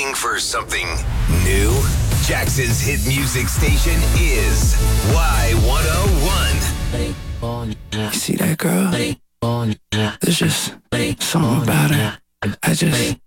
Looking for something new? Jackson's hit music station is Y101. You see that girl? There's just something about her. I just